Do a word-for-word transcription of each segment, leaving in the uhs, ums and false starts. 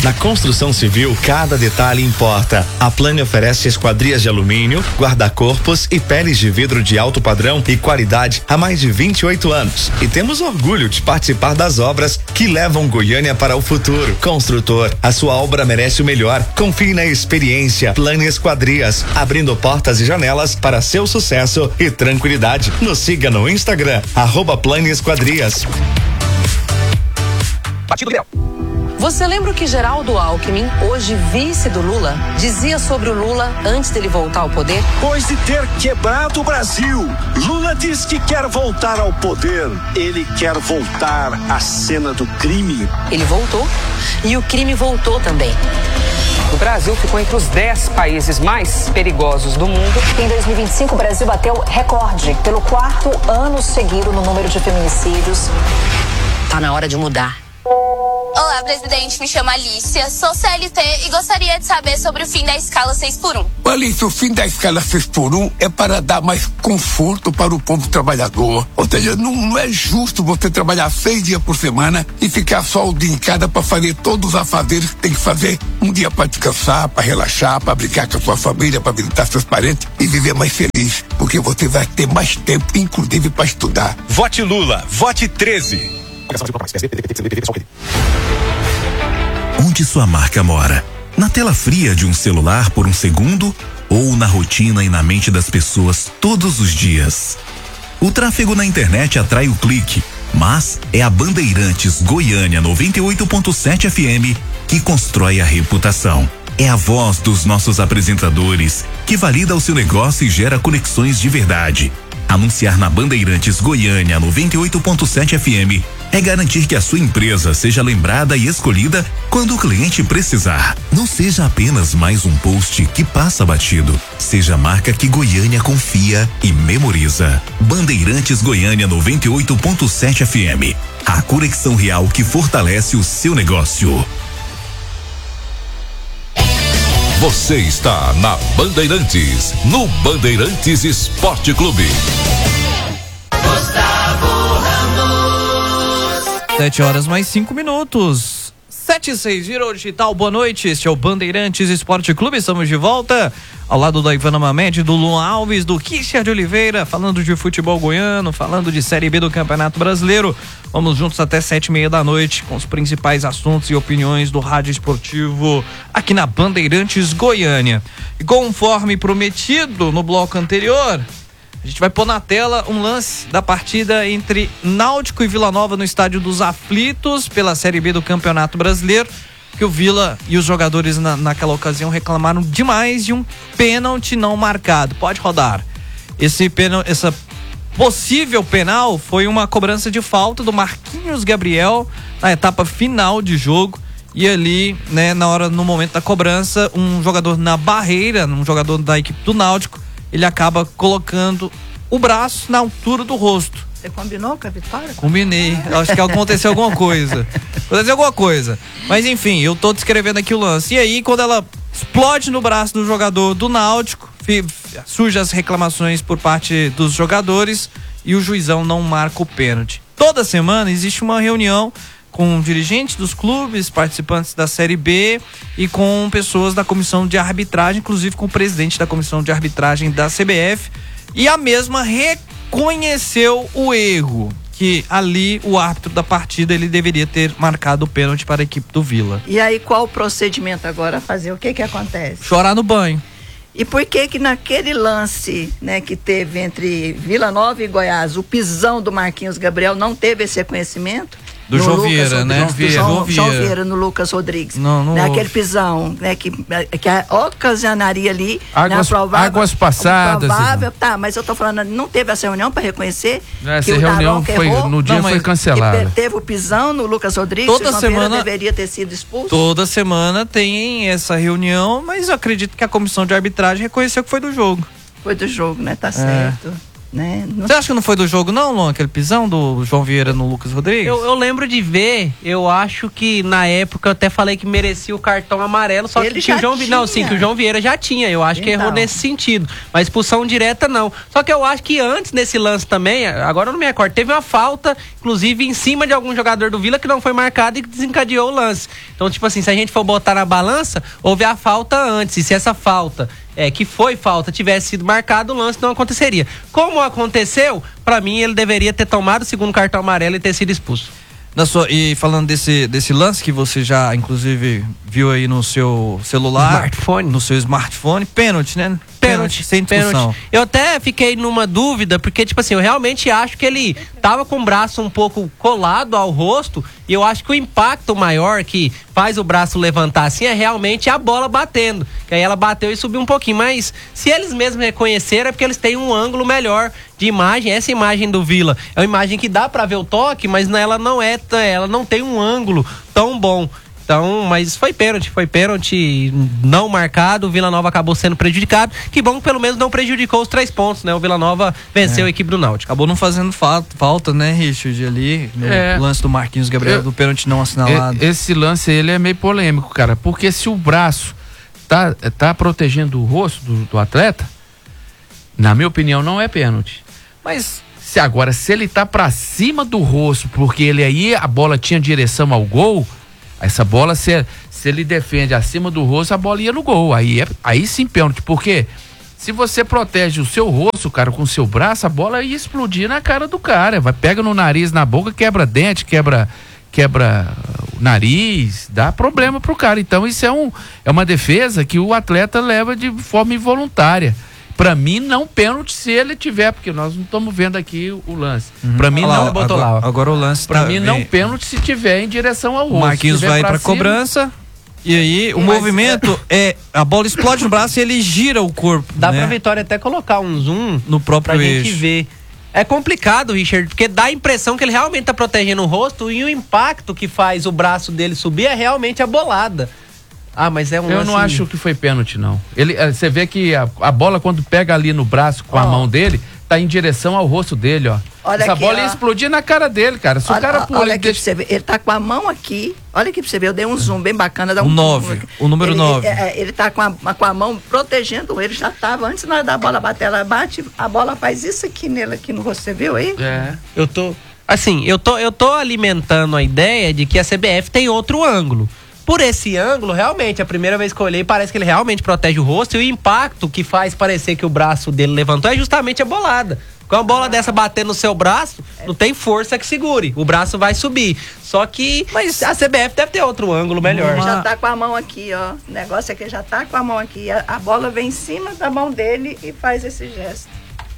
Na construção civil, cada detalhe importa. A Plane oferece esquadrias de alumínio, guarda-corpos e peles de vidro de alto padrão e qualidade há mais de vinte e oito anos. E temos orgulho de participar das obras que levam Goiânia para o futuro. Construtor, a sua obra merece o melhor. Confie na experiência. Plane Esquadrias, abrindo portas e janelas para seu sucesso e tranquilidade. Nos siga no Instagram, arroba Plane Esquadrias. Partido Liberal. Você lembra o que Geraldo Alckmin, hoje vice do Lula, dizia sobre o Lula antes dele voltar ao poder? Depois de ter quebrado o Brasil, Lula diz que quer voltar ao poder. Ele quer voltar à cena do crime. Ele voltou e o crime voltou também. O Brasil ficou entre os dez países mais perigosos do mundo. Em dois mil e vinte e cinco, o Brasil bateu recorde pelo quarto ano seguido no número de feminicídios. Tá na hora de mudar. Olá, presidente, me chamo Alicia, sou C L T e gostaria de saber sobre o fim da escala seis por um. Alicia, o fim da escala seis por um é para dar mais conforto para o povo trabalhador. Ou seja, não, não é justo você trabalhar seis dias por semana e ficar só o dia em cada para fazer todos os afazeres que tem que fazer. Um dia para descansar, para relaxar, para brincar com a sua família, para visitar seus parentes e viver mais feliz. Porque você vai ter mais tempo, inclusive, para estudar. Vote Lula, vote treze. Onde sua marca mora? Na tela fria de um celular por um segundo ou na rotina e na mente das pessoas todos os dias? O tráfego na internet atrai o clique, mas é a Bandeirantes Goiânia noventa e oito ponto sete F M que constrói a reputação. É a voz dos nossos apresentadores que valida o seu negócio e gera conexões de verdade. Anunciar na Bandeirantes Goiânia noventa e oito ponto sete F M é garantir que a sua empresa seja lembrada e escolhida quando o cliente precisar. Não seja apenas mais um post que passa batido. Seja a marca que Goiânia confia e memoriza. Bandeirantes Goiânia noventa e oito ponto sete F M. A conexão real que fortalece o seu negócio. Você está na Bandeirantes, no Bandeirantes Esporte Clube. Gustavo Ramos. Sete horas mais cinco minutos. Sete e seis, virou digital, boa noite. Este é o Bandeirantes Esporte Clube. Estamos de volta ao lado da Ivana Mamed, do Luan Alves, do Kischer de Oliveira, falando de futebol goiano, falando de Série B do Campeonato Brasileiro. Vamos juntos até sete e meia da noite com os principais assuntos e opiniões do rádio esportivo aqui na Bandeirantes Goiânia. E conforme prometido no bloco anterior, a gente vai pôr na tela um lance da partida entre Náutico e Vila Nova no Estádio dos Aflitos pela Série B do Campeonato Brasileiro, que o Vila e os jogadores na, naquela ocasião reclamaram demais de um pênalti não marcado. Pode rodar. Esse pênalti, essa possível penal foi uma cobrança de falta do Marquinhos Gabriel na etapa final de jogo. E ali, né, na hora, no momento da cobrança, um jogador na barreira, um jogador da equipe do Náutico, ele acaba colocando o braço na altura do rosto. Você combinou com a Vitória? Combinei. Acho que aconteceu alguma coisa. Aconteceu alguma coisa. Mas enfim, eu tô descrevendo aqui o lance. E aí, quando ela explode no braço do jogador do Náutico, surgem as reclamações por parte dos jogadores e o juizão não marca o pênalti. Toda semana existe uma reunião com dirigentes dos clubes, participantes da Série B e com pessoas da comissão de arbitragem, inclusive com o presidente da comissão de arbitragem da C B F, e a mesma reconheceu o erro, que ali o árbitro da partida ele deveria ter marcado o pênalti para a equipe do Vila. E aí qual o procedimento agora a fazer? O que que acontece? Chorar no banho. E por que que naquele lance, né, que teve entre Vila Nova e Goiás, o pisão do Marquinhos Gabriel não teve esse reconhecimento? Do João Vieira, né? Do João, João Vieira no Lucas Rodrigues. Não, não né? houve. Aquele pisão, né? Que, que ocasionaria ali. Águas, né, provável, águas passadas. Provável, tá, mas eu tô falando, não teve essa reunião para reconhecer. Essa que reunião o foi, errou, no dia não, foi cancelada. Teve o pisão no Lucas Rodrigues. Toda o João semana Vieira deveria ter sido expulso. Toda semana tem essa reunião, mas eu acredito que a comissão de arbitragem reconheceu que foi do jogo. Foi do jogo, né? Tá certo. É. Né? Você acha que não foi do jogo não, Luan, aquele pisão do João Vieira no Lucas Rodrigues? Eu, eu lembro de ver, eu acho que na época eu até falei que merecia o cartão amarelo, só Ele que, que o João tinha. Não, sim, que o João Vieira já tinha, eu acho Então. que errou nesse sentido, mas expulsão direta não. Só que eu acho que antes nesse lance também, agora eu não me recordo, teve uma falta, inclusive em cima de algum jogador do Vila que não foi marcado e que desencadeou o lance. Então, tipo assim, se a gente for botar na balança, houve a falta antes, e se essa falta É, que foi falta, tivesse sido marcado, o lance não aconteceria. Como aconteceu, pra mim ele deveria ter tomado o segundo cartão amarelo e ter sido expulso. Na sua, e falando desse, desse lance que você já, inclusive, viu aí no seu celular, Smartphone. no seu smartphone, pênalti, né? Pênalti, sem discussão. Pênalti. Eu até fiquei numa dúvida, porque, tipo assim, eu realmente acho que ele tava com o braço um pouco colado ao rosto, e eu acho que o impacto maior que faz o braço levantar assim é realmente a bola batendo, que aí ela bateu e subiu um pouquinho, mas se eles mesmos reconheceram é porque eles têm um ângulo melhor de imagem. Essa imagem do Vila é uma imagem que dá pra ver o toque, mas ela não é, ela não tem um ângulo tão bom. Então, mas foi pênalti, foi pênalti não marcado, o Vila Nova acabou sendo prejudicado, que bom que pelo menos não prejudicou os três pontos, né? O Vila Nova venceu É. a equipe do Náutico. Acabou não fazendo falta, falta né, Richard, ali, no É. lance do Marquinhos Gabriel, Eu- do pênalti não assinalado. E- Esse lance ele é meio polêmico, cara, porque se o braço tá, tá protegendo o rosto do, do atleta, na minha opinião não é pênalti. Mas se agora, se ele tá pra cima do rosto, porque ele aí, a bola tinha direção ao gol, essa bola, se, se ele defende acima do rosto, a bola ia no gol, aí, é, aí sim pênalti, porque se você protege o seu rosto, cara, com o seu braço, a bola ia explodir na cara do cara, vai, pega no nariz, na boca, quebra dente, quebra quebra o nariz, dá problema pro cara. Então isso é, um, é uma defesa que o atleta leva de forma involuntária. Pra mim, não pênalti se ele tiver, porque nós não estamos vendo aqui o, o lance. Uhum. Pra mim, Olha lá, não. botou agora, lá. Agora o lance Pra tá, mim, não vem. pênalti se tiver em direção ao O rosto. Marquinhos Se tiver vai pra, pra cima, cobrança. E aí, o Mas, movimento é. A bola explode no braço e ele gira o corpo. Dá né? pra Vitória até colocar um zoom no próprio pra eixo. gente ver. É complicado, Richard, porque dá a impressão que ele realmente tá protegendo o rosto e o impacto que faz o braço dele subir é realmente a bolada. Ah, mas é um Eu lance... não acho que foi pênalti, não. Ele, eh, você vê que a, a bola, quando pega ali no braço com a Ó. mão dele, tá em direção ao rosto dele, ó. Olha Essa aqui, bola ó. ia explodir na cara dele, cara. Se Olha, o cara ó, pula olha e aqui deixa... pra você ver. Ele tá com a mão aqui. Olha aqui pra você ver. Eu dei um zoom bem bacana. Dá O um nove, zoom. o número ele, nove. é, é, ele tá com a, com a mão protegendo ele. Já tava. Antes na hora da bola bater, ela bate. A bola faz isso aqui nele, aqui no rosto. Você viu aí? É. Eu tô... Assim, eu tô, eu tô alimentando a ideia de que a C B F tem outro ângulo. Por esse ângulo, realmente, a primeira vez que eu olhei, parece que ele realmente protege o rosto e o impacto que faz parecer que o braço dele levantou é justamente a bolada. Com uma bola dessa batendo no seu braço, não tem força que segure. O braço vai subir. Só que mas a C B F deve ter outro ângulo melhor. Ele já tá com a mão aqui, ó. O negócio é que ele já tá com a mão aqui. A, a bola vem em cima da mão dele e faz esse gesto.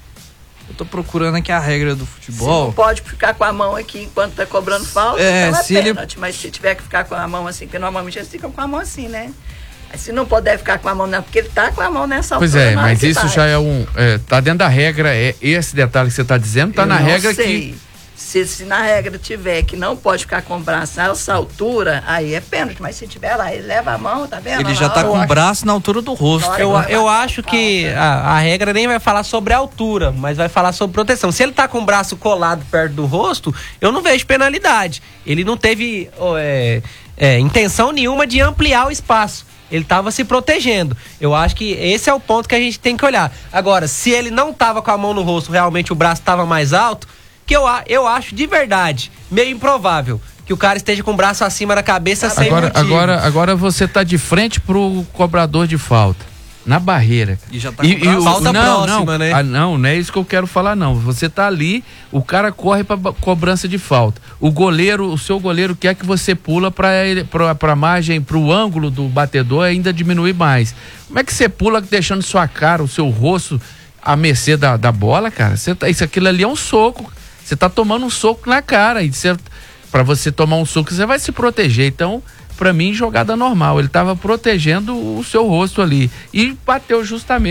Eu tô procurando aqui a regra do Se futebol. não pode ficar com a mão aqui enquanto tá cobrando falta, É, então é se ele- pênalti. Mas se tiver que ficar com a mão assim, porque normalmente eles ficam com a mão assim, né? Mas se não puder ficar com a mão, não, porque ele tá com a mão nessa altura. Pois é, na hora mas que isso vai. já é um... É, tá dentro da regra, é esse detalhe que você tá dizendo, tá Eu na não regra sei. que... Se, se na regra tiver que não pode ficar com o braço a essa altura, aí é pênalti. Mas se tiver lá, ele leva a mão, tá vendo? Ele Lá, já tá ó, com o braço na altura do rosto. Na Eu, hora que eu vai acho bater que falta. a, a regra nem vai falar sobre a altura, mas vai falar sobre proteção. Se ele tá com o braço colado perto do rosto, eu não vejo penalidade. Ele não teve ó, é, é, intenção nenhuma de ampliar o espaço. Ele tava se protegendo. Eu acho que esse é o ponto que a gente tem que olhar. Agora, se ele não tava com a mão no rosto, realmente o braço tava mais alto, que eu, a- eu acho de verdade meio improvável que o cara esteja com o braço acima da cabeça sem Agora, motivo. agora, agora você tá de frente pro cobrador de falta, na barreira. E já tá com o braço- o- Falta não, próxima, não, né? ah, não, não é isso que eu quero falar, não. Você tá ali, o cara corre pra ba- cobrança de falta. O goleiro, o seu goleiro quer que você pula pra, ele- pra, pra margem, pro ângulo do batedor ainda diminuir mais. Como é que você pula deixando sua cara, o seu rosto à mercê da, da bola, cara? Você tá, isso, aquilo ali é um soco. Você tá tomando um soco na cara. E você, pra você tomar um soco, você vai se proteger. Então, pra mim, jogada normal. Ele tava protegendo o seu rosto ali. E bateu justamente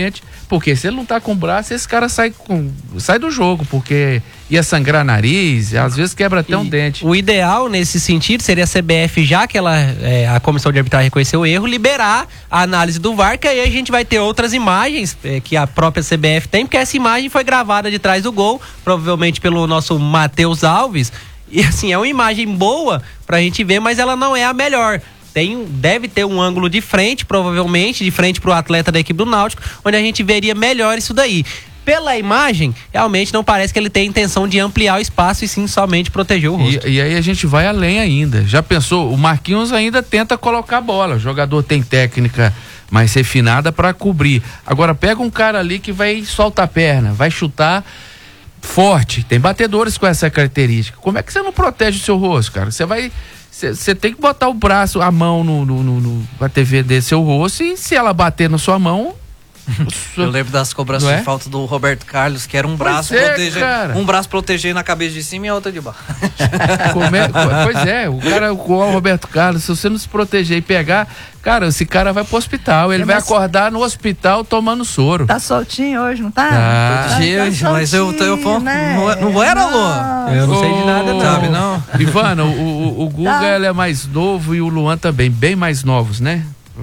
Porque se ele não tá com o braço, esse cara sai, com, sai do jogo, porque ia sangrar nariz, às vezes quebra até um E dente. O ideal nesse sentido seria a C B F, já que ela, é, a comissão de arbitragem reconheceu o erro, liberar a análise do V A R, que aí a gente vai ter outras imagens é, que a própria C B F tem, porque essa imagem foi gravada de trás do gol, provavelmente pelo nosso Matheus Alves, e assim, é uma imagem boa pra gente ver, mas ela não é a melhor. Tem, deve ter um ângulo de frente, provavelmente, de frente pro atleta da equipe do Náutico, onde a gente veria melhor isso daí. Pela imagem, realmente não parece que ele tem intenção de ampliar o espaço e sim somente proteger o rosto. E, e aí a gente vai além ainda. Já pensou? O Marquinhos ainda tenta colocar a bola. O jogador tem técnica mais refinada para cobrir. Agora pega um cara ali que vai soltar a perna, vai chutar forte. Tem batedores com essa característica. Como é que você não protege o seu rosto, cara? Você vai... Você tem que botar o braço, a mão no, no, no, no na T V desse seu rosto, e se ela bater na sua mão... Eu lembro das cobranças é? de falta do Roberto Carlos, que era um braço é, proteger, um braço proteger na cabeça de cima e a outra de baixo. É, pois é, o cara, o Roberto Carlos, se você não se proteger e pegar, cara, esse cara vai pro hospital, ele é, vai acordar no hospital tomando soro. Tá soltinho hoje, não tá? Ah, tá, Deus, tá mas eu, eu, eu né? não, não era, Luan? Eu não sei de nada, não. Sabe, não? Ivana, o, o, o Guga, tá. Ele é mais novo e o Luan também, bem mais novos, né?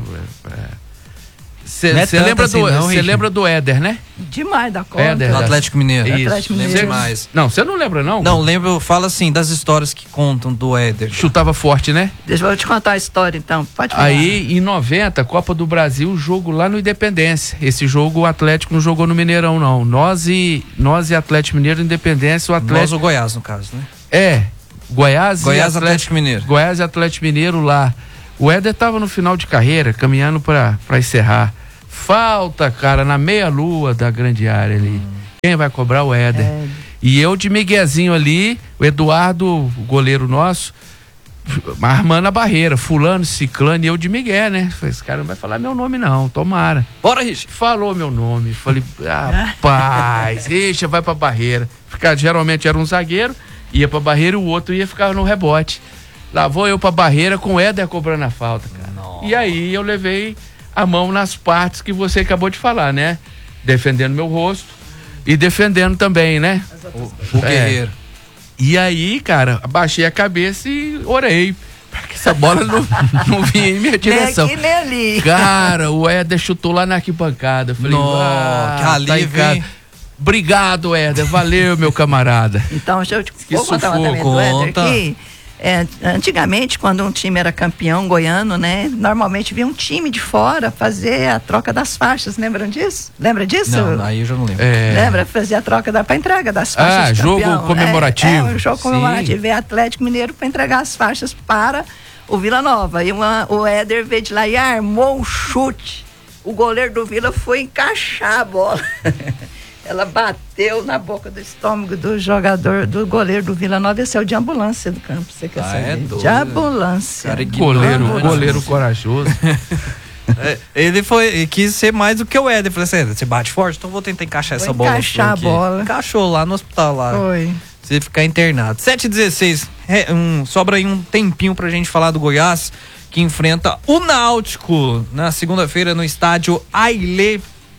Você é lembra, assim, do, lembra do Éder, né? Demais da conta. Éder, do Atlético Mineiro. Isso. Atlético Mineiro. Lembro demais. Não, você não lembra, não? Não, lembro, fala assim, das histórias que contam do Éder. Chutava forte, né? Deixa eu te contar a história, então. Pode falar. Aí, em noventa, Copa do Brasil, jogo lá no Independência. Esse jogo o Atlético não jogou no Mineirão, não. Nós e, nós e Atlético Mineiro, Independência, o Atlético... Nós ou Goiás, no caso, né? É, Goiás, Goiás e Atlético, Atlético Mineiro. Goiás e Atlético Mineiro lá. O Éder tava no final de carreira, caminhando pra, pra encerrar. Falta, cara, na meia-lua da grande área ali. Hum. Quem vai cobrar? O Éder. É. E eu de miguezinho ali, o Eduardo, o goleiro nosso, armando a barreira, fulano, ciclano, e eu de migué, né? Falei, esse cara não vai falar meu nome não, tomara. Bora, Rich. Falou meu nome. Falei, rapaz, deixa, vai pra barreira. Ficar, geralmente era um zagueiro, ia pra barreira e o outro ia ficar no rebote. Lá vou eu pra barreira com o Éder cobrando a falta, cara. Nossa. E aí eu levei a mão nas partes que você acabou de falar, né? Defendendo meu rosto e defendendo também, né? O, o guerreiro. É. E aí, cara, abaixei a cabeça e orei pra que essa bola não, não vinha em minha direção. Nem aqui, nem ali. Cara, o Éder chutou lá na arquibancada. Eu falei, ah, que alívio, tá hein? Obrigado, Éder. Valeu, meu camarada. Então, deixa eu te que vou contar uma do Éder aqui. É, antigamente, quando um time era campeão goiano, né? Normalmente vinha um time de fora fazer a troca das faixas. Lembram disso? Lembra disso? Não, aí eu já não lembro. É... Lembra? Fazer a troca da, pra entrega das faixas. Ah, de jogo campeão. comemorativo. É, é um jogo comemorativo. É Atlético Mineiro para entregar as faixas para o Vila Nova. E uma, o Éder veio de lá e armou um chute. O goleiro do Vila foi encaixar a bola. Ela bateu na boca do estômago do jogador, do goleiro do Vila Nova. Esse é o de ambulância do campo, você quer ah, saber? É doido, de ambulância. Cara, goleiro, goleiro corajoso. É, ele foi, ele quis ser mais do que o Éder. Falei assim, você bate forte, então vou tentar encaixar vou essa bola. Encaixar a bola. Encaixou lá no hospital lá. Foi. Você ficar internado. sete e dezesseis, é, um, sobra aí um tempinho pra gente falar do Goiás, que enfrenta o Náutico na segunda-feira no estádio Ailê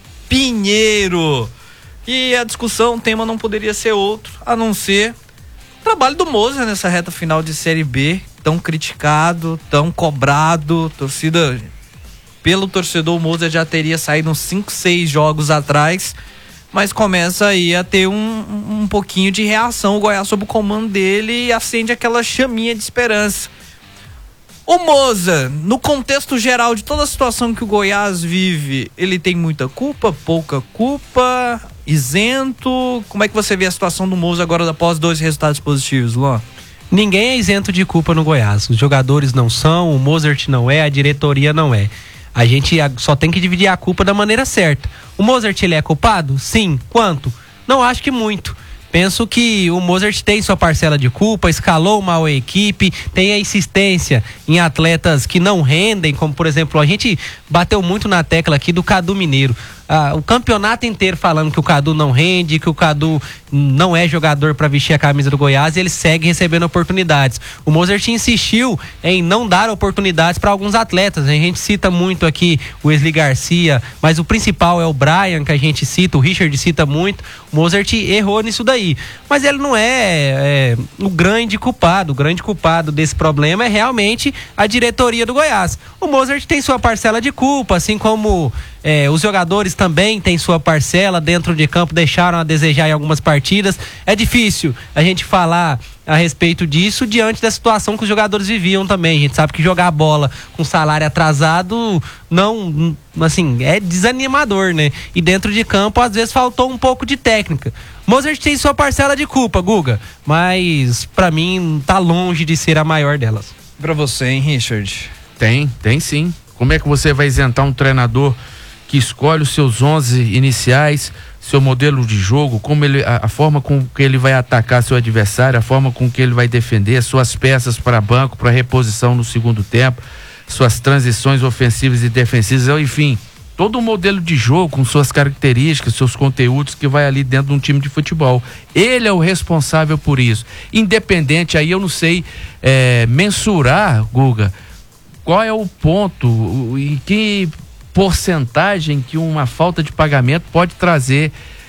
Pinheiro. E a discussão, o tema não poderia ser outro, a não ser o trabalho do Moza nessa reta final de Série B, tão criticado, tão cobrado, torcida, pelo torcedor, o Moza já teria saído uns cinco, seis jogos atrás, mas começa aí a ter um, um pouquinho de reação, o Goiás sob o comando dele e acende aquela chaminha de esperança. O Moza, no contexto geral de toda a situação que o Goiás vive, ele tem muita culpa, pouca culpa, isento? Como é que você vê a situação do Moza agora após dois resultados positivos, Luan? Ninguém é isento de culpa no Goiás. Os jogadores não são, o Mozart não é, a diretoria não é. A gente só tem que dividir a culpa da maneira certa. O Mozart, ele é culpado? Sim. Quanto? Não acho que muito. Penso que o Mozart tem sua parcela de culpa, escalou mal a equipe, tem a insistência em atletas que não rendem, como por exemplo, a gente bateu muito na tecla aqui do Cadu Mineiro. ah, o campeonato inteiro falando que o Cadu não rende, que o Cadu não é jogador para vestir a camisa do Goiás, e ele segue recebendo oportunidades. O Mozart insistiu em não dar oportunidades para alguns atletas. A gente cita muito aqui o Wesley Garcia, mas o principal é o Brian, que a gente cita, o Richard cita muito. O Mozart errou nisso daí. Mas ele não é, é o grande culpado. O grande culpado desse problema é realmente a diretoria do Goiás. O Mozart tem sua parcela de culpa, assim como é, os jogadores também têm sua parcela dentro de campo, deixaram a desejar em algumas partidas. É difícil a gente falar a respeito disso diante da situação que os jogadores viviam também. A gente sabe que jogar bola com salário atrasado não, assim, é desanimador, né? E dentro de campo às vezes faltou um pouco de técnica. Mozart tem sua parcela de culpa, Guga, mas pra mim tá longe de ser a maior delas. Pra você, hein, Richard? Tem, tem sim. Como é que você vai isentar um treinador que escolhe os seus onze iniciais, seu modelo de jogo, como ele, a, a forma com que ele vai atacar seu adversário, a forma com que ele vai defender, suas peças para banco, para reposição no segundo tempo, suas transições ofensivas e defensivas, enfim, todo o modelo de jogo com suas características, seus conteúdos que vai ali dentro de um time de futebol. Ele é o responsável por isso. Independente, aí eu não sei é, mensurar, Guga, qual é o ponto, em que porcentagem que uma falta de pagamento pode trazer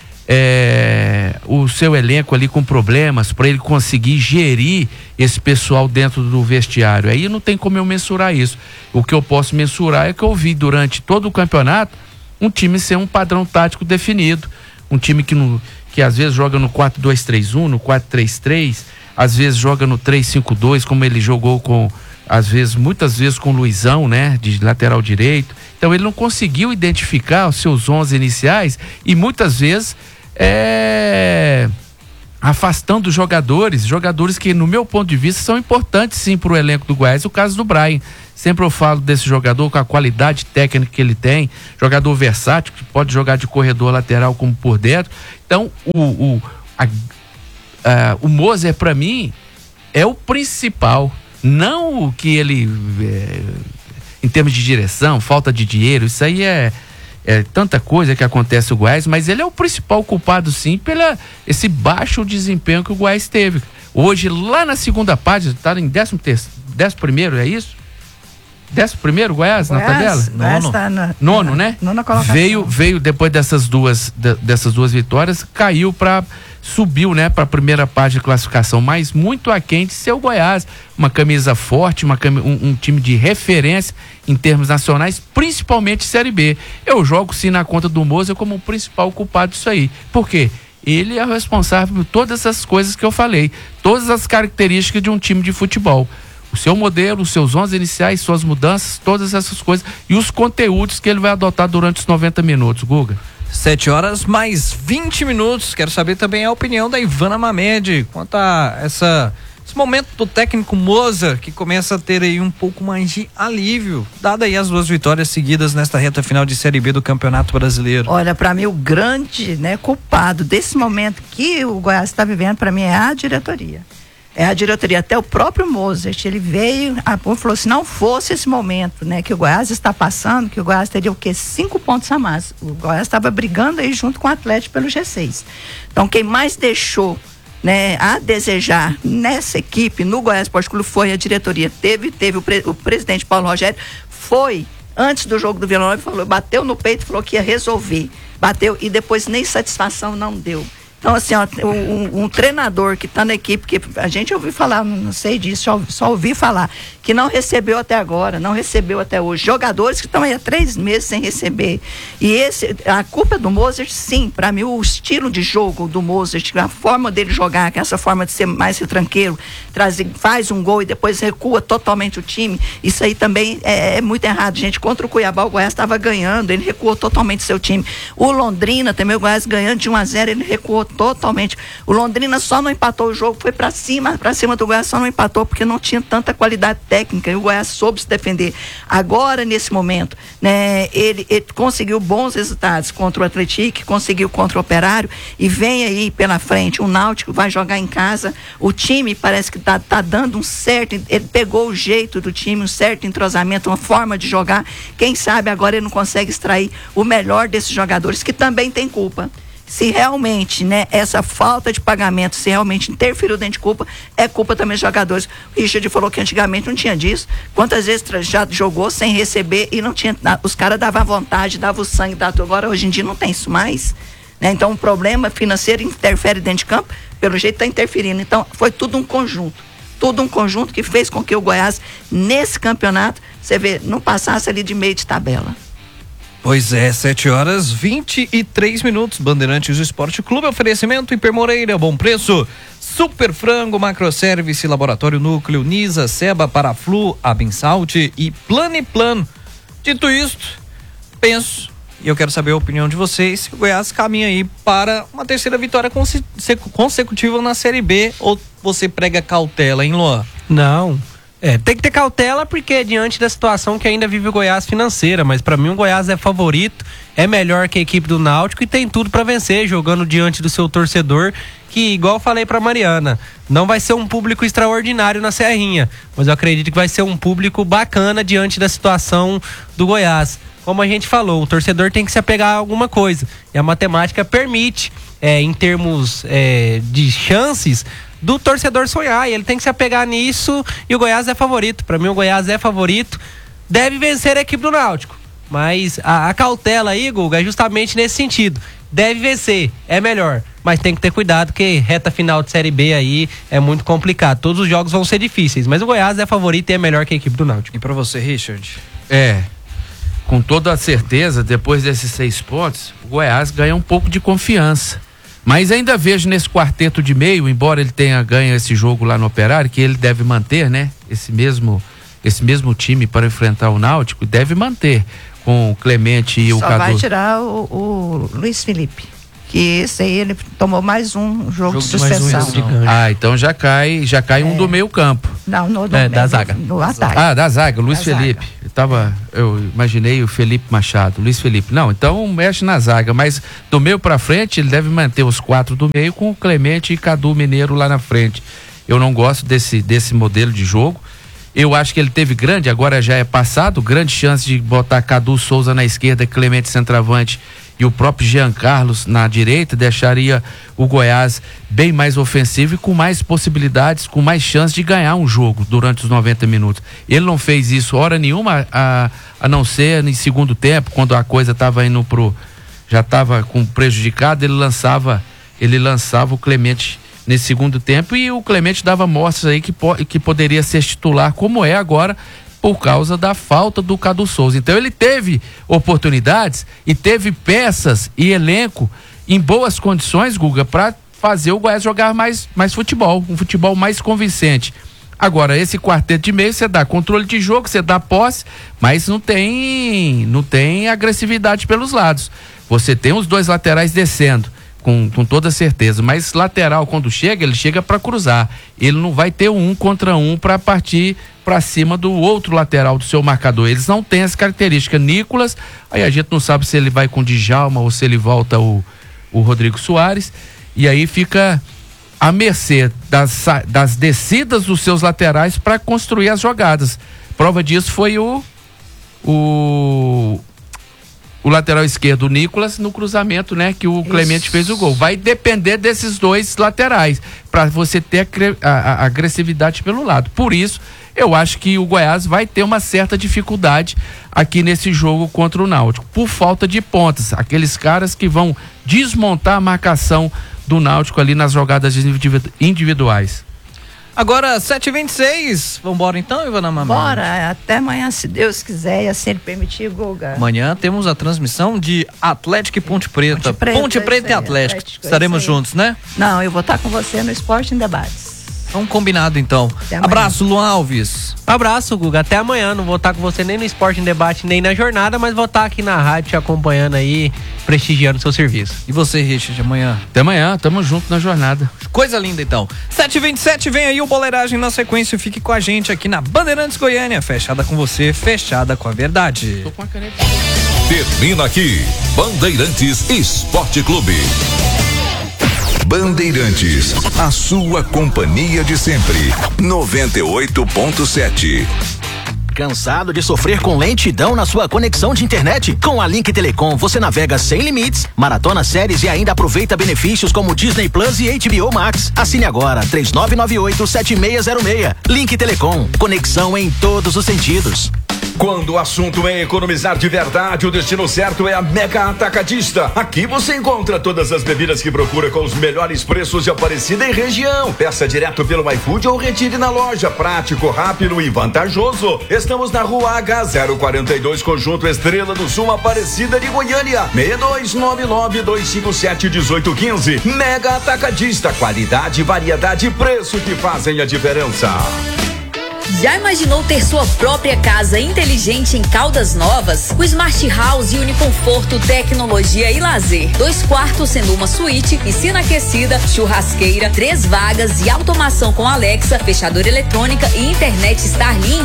é, o seu elenco ali com problemas para ele conseguir gerir esse pessoal dentro do vestiário. Aí não tem como eu mensurar isso. O que eu posso mensurar é que eu vi durante todo o campeonato um time ser um padrão tático definido, um time que, no, que às vezes joga no quatro dois três um, no quatro três três, às vezes joga no três cinco dois, como ele jogou com, às vezes, muitas vezes com o Luizão, né, de lateral direito. Então ele não conseguiu identificar os seus onze iniciais e muitas vezes é, afastando jogadores, jogadores que no meu ponto de vista são importantes sim para o elenco do Goiás. O caso do Brian, sempre eu falo desse jogador com a qualidade técnica que ele tem, jogador versátil, que pode jogar de corredor lateral como por dentro. Então o, o, a, a, o Moser para mim é o principal, não o que ele... É, em termos de direção, falta de dinheiro, isso aí é, é tanta coisa que acontece no Goiás, mas ele é o principal culpado sim pela esse baixo desempenho que o Goiás teve. Hoje, lá na segunda página, está em décimo terceiro, décimo primeiro, é isso? Décimo primeiro Goiás, Goiás na tabela? Goiás nono. Tá na, Nono, na, né? Nona colocação. Veio, veio depois dessas duas, de, dessas duas vitórias, caiu para... subiu, né, para a primeira página de classificação, mas muito aquém de ser o Goiás, uma camisa forte, uma cam... um, um time de referência em termos nacionais, principalmente Série B. Eu jogo sim na conta do Moser como o principal culpado disso aí. Por quê? Ele é o responsável por todas essas coisas que eu falei, todas as características de um time de futebol. O seu modelo, os seus onze iniciais, suas mudanças, todas essas coisas e os conteúdos que ele vai adotar durante os noventa minutos, Guga. Sete horas mais vinte minutos. Quero saber também a opinião da Ivana Mamed quanto a essa, esse momento do técnico Mozart, que começa a ter aí um pouco mais de alívio, dada aí as duas vitórias seguidas nesta reta final de Série B do Campeonato Brasileiro. Olha, para mim o grande, né, culpado desse momento que o Goiás está vivendo, para mim é a diretoria. É a diretoria, até o próprio Mozart, ele veio, a, falou, se não fosse esse momento, né, que o Goiás está passando, que o Goiás teria o quê? Cinco pontos a mais. O Goiás estava brigando aí junto com o Atlético pelo G seis. Então, quem mais deixou, né, a desejar nessa equipe, no Goiás Esporte Clube, foi a diretoria. Teve, teve o, pre, o presidente Paulo Rogério, foi, antes do jogo do Vila Nova, falou, bateu no peito e falou que ia resolver. Bateu e depois nem satisfação não deu. Então, assim, ó, um, um treinador que está na equipe, que a gente ouviu falar, não sei disso, só, só ouvi falar, que não recebeu até agora, não recebeu até hoje. Jogadores que estão aí há três meses sem receber. E esse, a culpa é do Mozart, sim, para mim, o estilo de jogo do Mozart, a forma dele jogar, que é essa forma de ser mais retranqueiro, traz, faz um gol e depois recua totalmente o time, isso aí também é, é muito errado, gente. Contra o Cuiabá, o Goiás estava ganhando, ele recuou totalmente seu time. O Londrina também, o Goiás ganhando de um a zero, ele recuou totalmente. O Londrina só não empatou o jogo, foi para cima, para cima do Goiás, só não empatou porque não tinha tanta qualidade técnica e o Goiás soube se defender. Agora, nesse momento, né, ele, ele conseguiu bons resultados contra o Atlético, conseguiu contra o Operário e vem aí pela frente. O Náutico vai jogar em casa. O time parece que tá, tá dando um certo, ele pegou o jeito do time, um certo entrosamento, uma forma de jogar. Quem sabe agora ele não consegue extrair o melhor desses jogadores que também tem culpa. Se realmente, né, essa falta de pagamento, se realmente interferiu dentro de culpa, é culpa também dos jogadores. O Richard falou que antigamente não tinha disso. Quantas vezes já jogou sem receber e não tinha, os caras davam vontade, davam o sangue, davam. Agora, hoje em dia, não tem isso mais. Né? Então, o problema financeiro interfere dentro de campo, pelo jeito está interferindo. Então, foi tudo um conjunto. Tudo um conjunto que fez com que o Goiás, nesse campeonato, você vê, não passasse ali de meio de tabela. Pois é, sete horas vinte e três minutos. Bandeirantes do Esporte Clube, oferecimento Hiper Moreira, bom preço. Super Frango, Macroservice, Laboratório Núcleo, Nisa, Seba, Paraflu, Abensalte e Planiplan. Dito isto, penso, e eu quero saber a opinião de vocês, se o Goiás caminha aí para uma terceira vitória consecutiva na Série B, ou você prega cautela, hein, Luan? Não. É, tem que ter cautela porque diante da situação que ainda vive o Goiás financeira, mas para mim o Goiás é favorito, é melhor que a equipe do Náutico e tem tudo para vencer, jogando diante do seu torcedor, que igual eu falei pra Mariana, não vai ser um público extraordinário na Serrinha, mas eu acredito que vai ser um público bacana diante da situação do Goiás. Como a gente falou, o torcedor tem que se apegar a alguma coisa e a matemática permite, é, em termos é, de chances, do torcedor sonhar, e ele tem que se apegar nisso, e o Goiás é favorito. Para mim o Goiás é favorito, deve vencer a equipe do Náutico, mas a, a cautela aí, Guga, é justamente nesse sentido, deve vencer, é melhor, mas tem que ter cuidado que reta final de Série B aí é muito complicado, todos os jogos vão ser difíceis, mas o Goiás é favorito e é melhor que a equipe do Náutico. E para você, Richard? É, com toda a certeza, depois desses seis pontos, o Goiás ganha um pouco de confiança. Mas ainda vejo nesse quarteto de meio, embora ele tenha ganho esse jogo lá no Operário, que ele deve manter, né? Esse mesmo, esse mesmo time para enfrentar o Náutico, deve manter com o Clemente e Só o Cadu. Só vai tirar o, o Luiz Felipe, que esse aí ele tomou mais um jogo, jogo de suspensão. Um ah, então já cai, já cai é. um do meio campo. Não, no, no, é, da no, zaga. No ataque. Ah, da zaga, Luiz da Felipe. Zaga. Eu, tava, eu imaginei o Felipe Machado, Luiz Felipe. Não, então mexe na zaga, mas do meio pra frente ele deve manter os quatro do meio com o Clemente e Cadu Mineiro lá na frente. Eu não gosto desse, desse modelo de jogo. Eu acho que ele teve grande, agora já é passado, grande chance de botar Cadu Souza na esquerda, Clemente centroavante e o próprio Jean Carlos na direita, deixaria o Goiás bem mais ofensivo e com mais possibilidades, com mais chance de ganhar um jogo durante os noventa minutos. Ele não fez isso hora nenhuma, a, a não ser em segundo tempo, quando a coisa estava indo pro, já estava com prejudicado, ele lançava, ele lançava o Clemente nesse segundo tempo e o Clemente dava mostras aí que, po, que poderia ser titular, como é agora, por causa da falta do Cadu Souza. Então ele teve oportunidades e teve peças e elenco em boas condições, Guga, para fazer o Goiás jogar mais, mais futebol, um futebol mais convincente. Agora, esse quarteto de meio, você dá controle de jogo, você dá posse, mas não tem, não tem agressividade pelos lados. Você tem os dois laterais descendo, com, com toda certeza, mas lateral quando chega, ele chega para cruzar. Ele não vai ter um contra um para partir para cima do outro lateral do seu marcador. Eles não têm essa característica. Nicolas, aí a gente não sabe se ele vai com o Djalma ou se ele volta o, o Rodrigo Soares, e aí fica à mercê das, das descidas dos seus laterais para construir as jogadas. Prova disso foi o o o lateral esquerdo, o Nicolas, no cruzamento, né, que o Clemente Isso. fez o gol. Vai depender desses dois laterais para você ter a, a, a agressividade pelo lado. Por isso, eu acho que o Goiás vai ter uma certa dificuldade aqui nesse jogo contra o Náutico, por falta de pontas, aqueles caras que vão desmontar a marcação do Náutico ali nas jogadas individuais. Agora, sete e vinte e seis, vambora então, Ivana Mamãe? Bora, até amanhã, se Deus quiser e assim ele permitir, Guga. Amanhã temos a transmissão de Atlético e Ponte Preta. Ponte Preta, Ponte Preta e Atlético. Atlético Estaremos juntos, né? Não, eu vou estar com você no Esporte em Debates. Então, combinado então. Abraço, Luan Alves. Abraço, Guga. Até amanhã. Não vou estar com você nem no Esporte em Debate, nem na jornada, mas vou estar aqui na rádio te acompanhando aí, prestigiando o seu serviço. E você, Richard, amanhã? Até amanhã, tamo junto na jornada. Coisa linda, então. sete e vinte e sete, vem aí o Boleiragem na sequência. Fique com a gente aqui na Bandeirantes Goiânia. Fechada com você, fechada com a verdade. Tô com a caneta. Termina aqui, Bandeirantes Esporte Clube. Bandeirantes, a sua companhia de sempre. noventa e oito ponto sete. Cansado de sofrer com lentidão na sua conexão de internet? Com a Link Telecom você navega sem limites, maratona séries e ainda aproveita benefícios como Disney Plus e H B O Max. Assine agora três nove nove oito sete seis zero seis. Link Telecom, conexão em todos os sentidos. Quando o assunto é economizar de verdade, o destino certo é a Mega Atacadista. Aqui você encontra todas as bebidas que procura com os melhores preços de Aparecida e região. Peça direto pelo iFood ou retire na loja. Prático, rápido e vantajoso. Estamos na rua H zero quarenta e dois, Conjunto Estrela do Sul, Aparecida de Goiânia. seis dois nove nove dois cinco sete um oito um cinco. Mega Atacadista, qualidade, variedade e preço que fazem a diferença. Já imaginou ter sua própria casa inteligente em Caldas Novas? O Smart House une conforto, tecnologia e lazer. Dois quartos sendo uma suíte, piscina aquecida, churrasqueira, três vagas e automação com Alexa, fechadura eletrônica e internet Starlink.